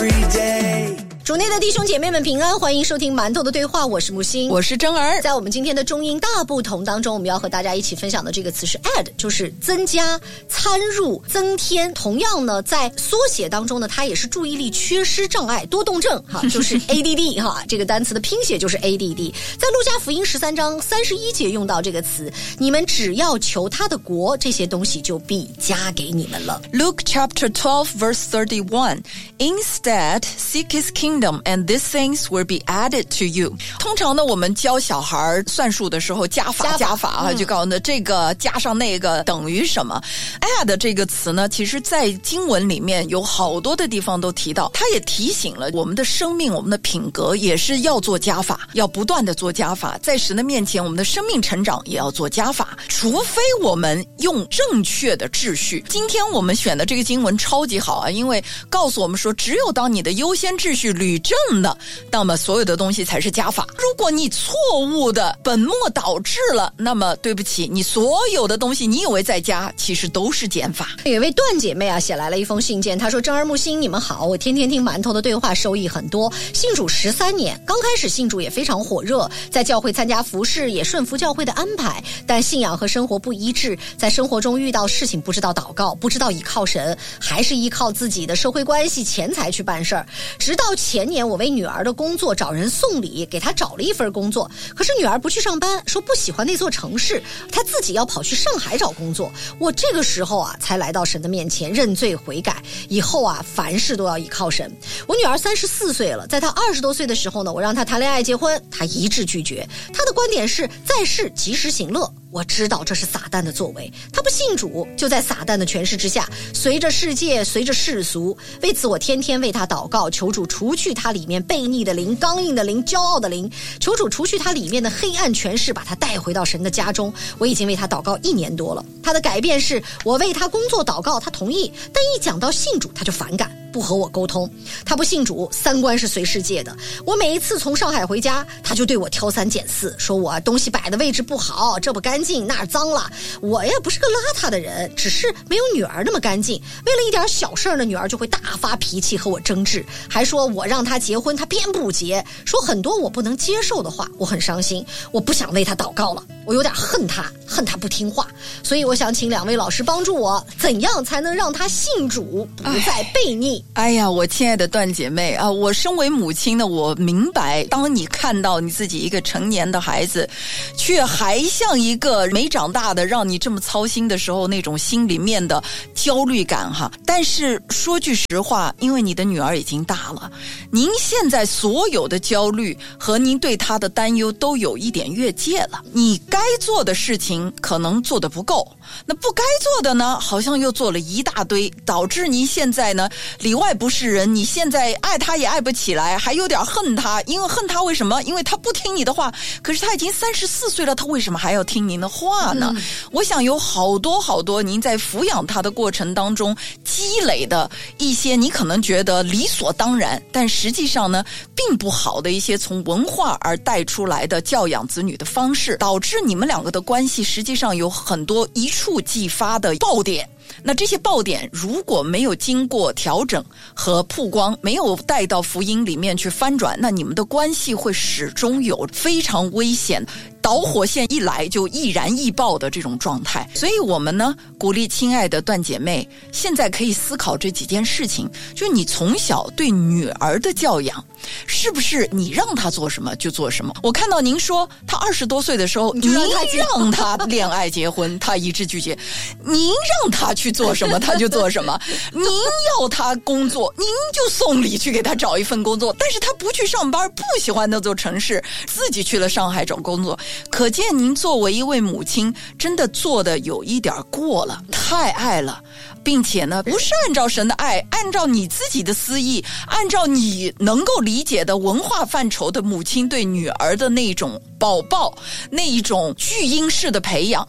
主内的弟兄姐妹们平安，欢迎收听馒头的对话，我是木星， 我是真儿。 在我们今天的中英大不同当中，我们要和大家一起分享的这个词是 add， 就是增加、参入、增添。同样呢，在缩写当中呢，它也是注意力缺失障碍多动症哈，就是 ADD 哈，这个单词的拼写就是 ADD。在路加福音13章31节用到这个词，你们只要求他的国，这些东西就必加给你们了。 Luke chapter 12 verse 31 Instead, seek his kingdom and these things will be added to you. 通常呢，我们教小孩算术的时候加法啊，就告诉他这个加上那个等于什么。add 这个词呢，其实在经文里面有好多的地方都提到，它也提醒了我们的生命，我们的品格也是要做加法，要不断的做加法。在神的面前，我们的生命成长也要做加法，除非我们用正确的秩序。今天我们选的这个经文超级好啊，因为告诉我们说，只有当你的优先秩序捋正了，那么所有的东西才是加法。如果你错误的本末倒置了，那么对不起，你所有的东西你以为在加，其实都是减法。 有一位段姐妹啊，写来了一封信件，她说：真儿木星，你们好，我天天听馒头的对话，收益很多，信主13年，刚开始信主也非常火热，在教会参加服事，也顺服教会的安排，但信仰和生活不一致，在生活中遇到事情不知道祷告，不知道依靠神，还是依靠自己的社会关系钱财去办事儿。直到前年，我为女儿的工作找人送礼，给她找了一份工作，可是女儿不去上班，说不喜欢那座城市，她自己要跑去上海找工作。我这个时候啊，才来到神的面前认罪悔改，以后啊，凡事都要依靠神。我女儿34岁了，在她20多岁的时候呢，我让她谈恋爱结婚，她一致拒绝。她的观点是在世及时行乐。我知道这是撒旦的作为，他不信主，就在撒旦的权势之下，随着世界，随着世俗。为此我天天为他祷告，求主除去他里面悖逆的灵、刚硬的灵、骄傲的灵，求主除去他里面的黑暗权势，把他带回到神的家中。我已经为他祷告1年多了，他的改变是我为他工作祷告，他同意，但一讲到信主他就反感，不和我沟通。他不信主，三观是随世界的。我每一次从上海回家，他就对我挑三拣四，说我东西摆的位置不好，这不干净，那儿脏了。我也不是个邋遢的人，只是没有女儿那么干净。为了一点小事呢，女儿就会大发脾气和我争执，还说我让他结婚他偏不结，说很多我不能接受的话。我很伤心，我不想为他祷告了，我有点恨他不听话。所以我想请2位老师帮助我，怎样才能让他信主，不再悖逆。 哎呀，我亲爱的段姐妹啊，我身为母亲呢，我明白，当你看到你自己一个成年的孩子，却还像一个没长大的，让你这么操心的时候，那种心里面的焦虑感哈。但是说句实话，因为你的女儿已经大了，您现在所有的焦虑和您对她的担忧都有一点越界了。你该做的事情可能做得不够，那不该做的呢，好像又做了一大堆，导致您现在呢里外不是人，你现在爱他也爱不起来，还有点恨他。因为恨他为什么？因为他不听你的话，可是他已经34岁了，他为什么还要听您的话呢？我想有好多您在抚养他的过程当中积累的一些你可能觉得理所当然，但实际上呢并不好的一些从文化而带出来的教养子女的方式，导致你们两个的关系实际上有很多一触即发的爆点。那这些爆点如果没有经过调整和曝光，没有带到福音里面去翻转，那你们的关系会始终有非常危险，导火线一来就易燃易爆的这种状态。所以我们呢鼓励亲爱的段姐妹，现在可以思考这几件事情，就是你从小对女儿的教养，是不是你让她做什么就做什么？我看到您说她20多岁的时候，您让她恋爱结婚，她一致拒绝；您让她去做什么她就做什么，您要她工作，您就送礼去给她找一份工作，但是她不去上班，不喜欢那座城市，自己去了上海找工作。可见您作为一位母亲真的做的有一点过了，太爱了，并且呢不是按照神的爱，按照你自己的私意，按照你能够理解的文化范畴的母亲对女儿的那种宝宝，那一种巨婴式的培养，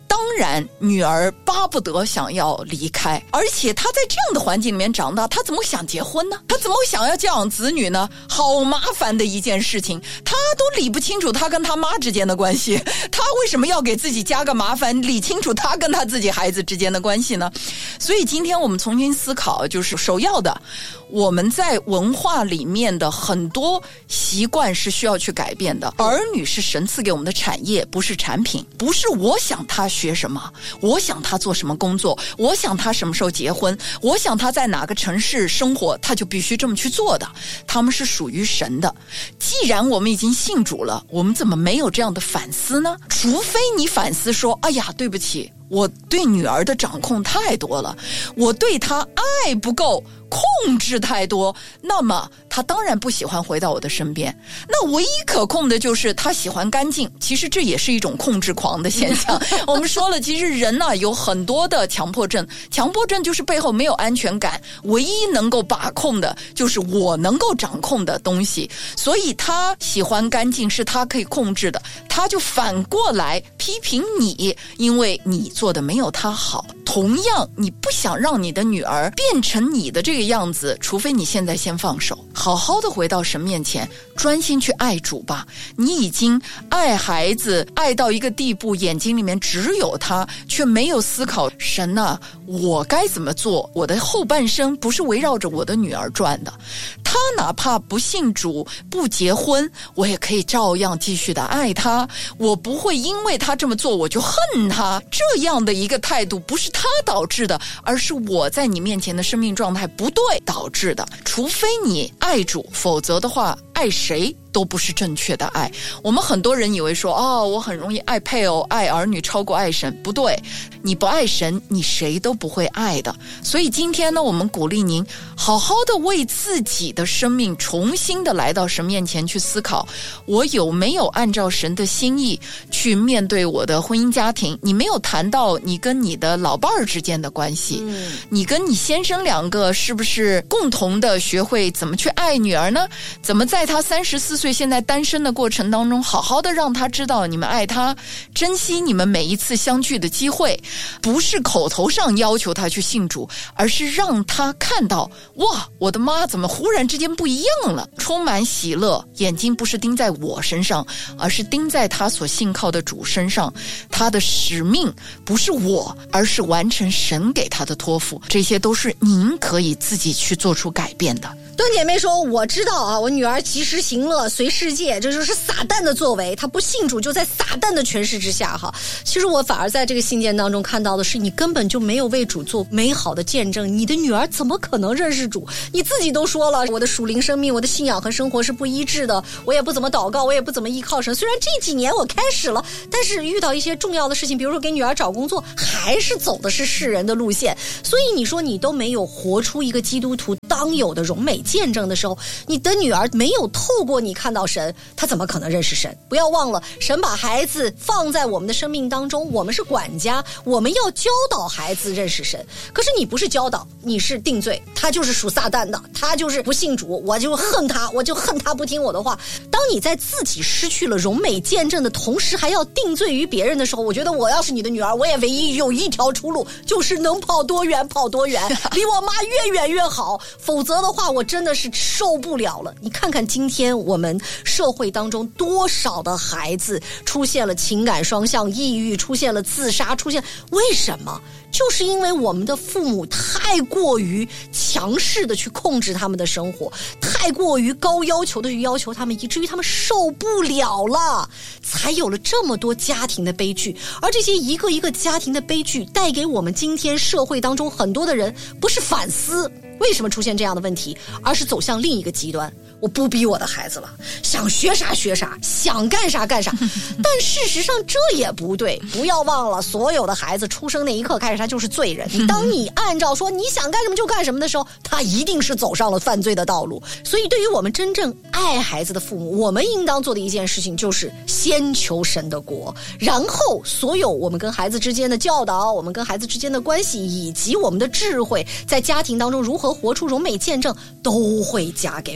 当然女儿巴不得想要离开，而且她在这样的环境里面长大，她怎么想结婚呢？她怎么想要教养子女呢？好麻烦的一件事情，她都理不清楚她跟她妈之间的关系，她为什么要给自己加个麻烦，理清楚她跟她自己孩子之间的关系呢？所以今天我们重新思考，就是首要的，我们在文化里面的很多习惯是需要去改变的。儿女是神赐给我们的产业，不是产品，不是我想他学什么，我想他做什么工作，我想他什么时候结婚，我想他在哪个城市生活，他就必须这么去做的。他们是属于神的。既然我们已经信主了，我们怎么没有这样的反思呢？除非你反思说，哎呀，对不起，我对女儿的掌控太多了，我对她爱不够，控制太多，那么她当然不喜欢回到我的身边。那唯一可控的就是她喜欢干净，其实这也是一种控制狂的现象。我们说了，其实人呢，有很多的强迫症，强迫症就是背后没有安全感，唯一能够把控的就是我能够掌控的东西。所以她喜欢干净是她可以控制的，她就反过来批评你，因为你做的没有她好。同样，你不想让你的女儿变成你的这个样子，除非你现在先放手，好好的回到神面前，专心去爱主吧。你已经爱孩子爱到一个地步，眼睛里面只有他，却没有思考神啊，我该怎么做？我的后半生不是围绕着我的女儿转的。他哪怕不信主不结婚，我也可以照样继续的爱他，我不会因为他这么做我就恨他。这样的一个态度不是他导致的，而是我在你面前的生命状态不对导致的。除非你爱主，否则的话爱谁都不是正确的爱。我们很多人以为说，我很容易爱配偶爱儿女超过爱神，不对，你不爱神，你谁都不会爱的。所以今天呢，我们鼓励您好好的为自己的生命重新的来到神面前去思考，我有没有按照神的心意去面对我的婚姻家庭。你没有谈到你跟你的老伴儿之间的关系，你跟你先生两个是不是共同的学会怎么去爱女儿呢？怎么在他34岁现在单身的过程当中，好好的让他知道你们爱他，珍惜你们每一次相聚的机会，不是口头上要求他去信主，而是让他看到，哇，我的妈怎么忽然之间不一样了，充满喜乐，眼睛不是盯在我身上，而是盯在他所信靠的主身上。他的使命不是我，而是完成神给他的托付。这些都是您可以自己去做出改变的。 段姐妹说，我知道啊，我女儿及时行乐随世界，这就是撒旦的作为，她不信主就在撒旦的权势之下哈。其实我反而在这个信件当中看到的是，你根本就没有为主做美好的见证，你的女儿怎么可能认识主？你自己都说了，我的属灵生命，我的信仰和生活是不一致的，我也不怎么祷告，我也不怎么依靠神。虽然这几年我开始了，但是遇到一些重要的事情，比如说给女儿找工作，还是走的是世人的路线。所以你说你都没有活出一个基督徒当有的荣美见证的时候，你的女儿没有透过你看到神，她怎么可能认识神？不要忘了，神把孩子放在我们的生命当中，我们是管家，我们要教导孩子认识神。可是你不是教导，你是定罪，他就是属撒旦的，他就是不信主，我就恨他，我就恨他不听我的话。当你在自己失去了荣美见证的同时，还要定罪于别人的时候，我觉得我要是你的女儿，我也唯一有一条出路，就是能跑多远跑多远，离我妈越远越好，否则的话我真的是受不了了。你看看今天我们社会当中多少的孩子出现了情感双向抑郁，出现了自杀，为什么？就是因为我们的父母太过于强势的去控制他们的生活，太过于高要求的去要求他们，以至于他们受不了了，才有了这么多家庭的悲剧。而这些一个一个家庭的悲剧带给我们今天社会当中很多的人不是反思为什么出现这样的问题，而是走向另一个极端，我不逼我的孩子了，想学啥学啥，想干啥干啥。但事实上这也不对，不要忘了，所有的孩子出生那一刻开始他就是罪人。当你按照说你想干什么就干什么的时候，他一定是走上了犯罪的道路。所以对于我们真正爱孩子的父母，我们应当做的一件事情就是先求神的国，然后所有我们跟孩子之间的教导，我们跟孩子之间的关系，以及我们的智慧，在家庭当中如何活出荣美见证，都会加给我们。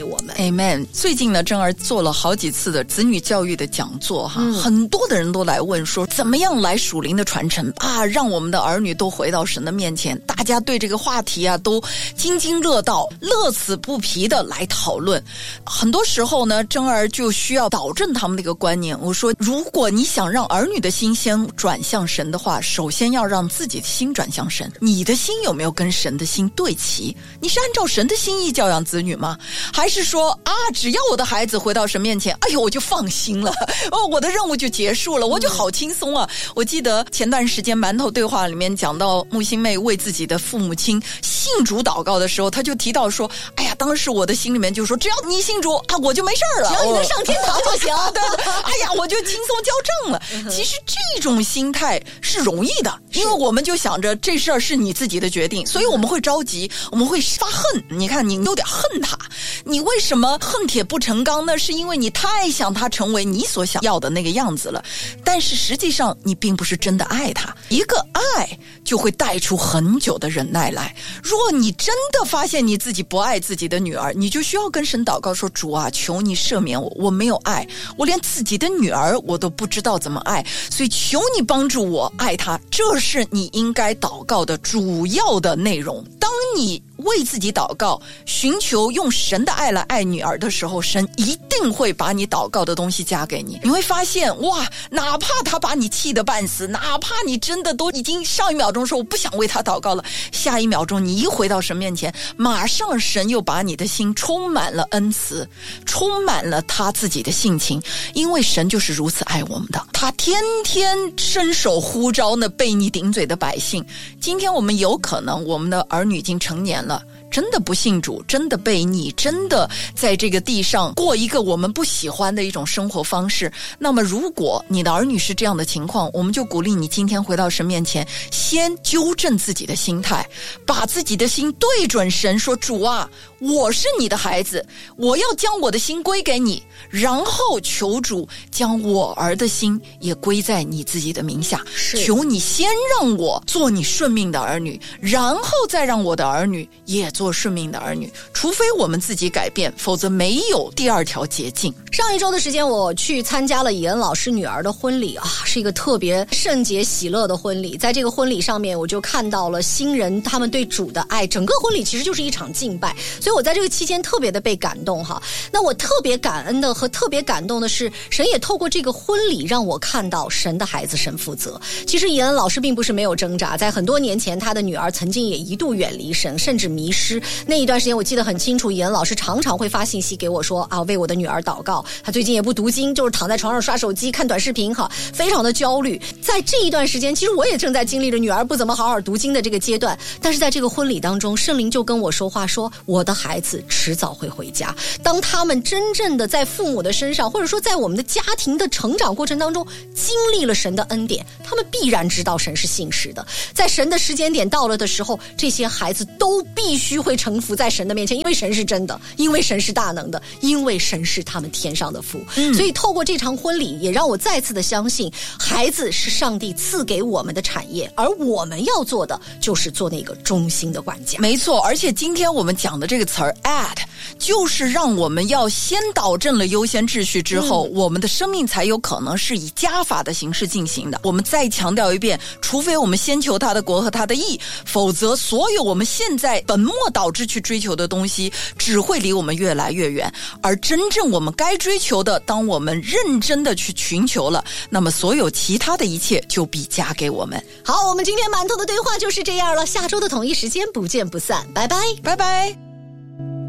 Amen。 最近呢，珍儿做了好几次的子女教育的讲座哈，很多的人都来问说，怎么样来属灵的传承啊，让我们的儿女都回到神的面前。大家对这个话题啊都津津乐道，乐此不疲的来讨论。很多时候呢，珍儿就需要导正他们的一个观念。我说，如果你想让儿女的心先转向神的话，首先要让自己的心转向神。你的心有没有跟神的心对齐？你是按照神的心意教养子女吗？还是说啊，只要我的孩子回到神面前，哎呦我就放心了，我的任务就结束了，我就好轻松啊。我记得前段时间馒头对话里面讲到木星妹为自己的父母亲信主祷告的时候，她就提到说，哎呀，当时我的心里面就说，只要你信主啊，我就没事了， 只要你能上天堂就行。 对对，哎呀，我就轻松交账了。其实这种心态是容易的，因为我们就想着这事儿是你自己的决定，所以我们会着急，我们会发恨。你看你有点恨他，你为什么恨铁不成钢呢？是因为你太想他成为你所想要的那个样子了。但是实际上你并不是真的爱他，一个爱就会带出很久的忍耐来。如果你真的发现你自己不爱自己的女儿，你就需要跟神祷告说，主啊，求你赦免我，我没有爱，我连自己的女儿我都不知道怎么爱，所以求你帮助我爱她。这是你应该祷告的主要的内容。当你为自己祷告，寻求用神的爱来爱女儿的时候，神一定会把你祷告的东西加给你。你会发现，哇，哪怕他把你气得半死，哪怕你真的都已经上一秒钟说我不想为他祷告了，下一秒钟你一回到神面前，马上神又把你的心充满了恩慈，充满了他自己的性情。因为神就是如此爱我们的，他天天伸手呼召那被你顶嘴的百姓。今天我们有可能我们的儿女已经成年了，真的不信主，真的悖逆，真的在这个地上过一个我们不喜欢的一种生活方式。那么如果你的儿女是这样的情况，我们就鼓励你今天回到神面前，先纠正自己的心态，把自己的心对准神，说，主啊，我是你的孩子，我要将我的心归给你，然后求主将我儿的心也归在你自己的名下。求你先让我做你顺命的儿女，然后再让我的儿女也做顺命的儿女。除非我们自己改变，否则没有第二条捷径。 上一周的时间，我去参加了以恩老师女儿的婚礼啊，是一个特别圣洁喜乐的婚礼。在这个婚礼上面，我就看到了新人他们对主的爱，整个婚礼其实就是一场敬拜，所以我在这个期间特别的被感动哈。那我特别感恩的和特别感动的是，神也透过这个婚礼让我看到神的孩子神负责。其实以恩老师并不是没有挣扎，在很多年前他的女儿曾经也一度远离神，甚至迷失。那一段时间我记得很清楚，以恩老师常常会发信息给我说啊，为我的女儿祷告。他最近也不读经，就是躺在床上刷手机看短视频哈，非常的焦虑。在这一段时间，其实我也正在经历着女儿不怎么好好读经的这个阶段，但是在这个婚礼当中，圣灵就跟我说话，说我的孩子迟早会回家。当他们真正的在父母的身上，或者说在我们的家庭的成长过程当中经历了神的恩典，他们必然知道神是信实的。在神的时间点到了的时候，这些孩子都必须会臣服在神的面前，因为神是真的，因为神是大能的，因为神是他们天上的父。所以透过这场婚礼，也让我再次的相信，孩子是上帝赐给我们的产业，而我们要做的就是做那个忠心的管家。 没错，而且今天我们讲的这个词儿 add， 就是让我们要先导正了优先秩序之后，我们的生命才有可能是以加法的形式进行的。我们再强调一遍，除非我们先求他的国和他的义，否则所有我们现在本末倒置去追求的东西，只会离我们越来越远。而真正我们该追求的，当我们认真的去寻求了，那么所有其他的一切就必加给我们。 好，我们今天馒头的对话就是这样了，下周的同一时间不见不散，拜拜， 拜拜。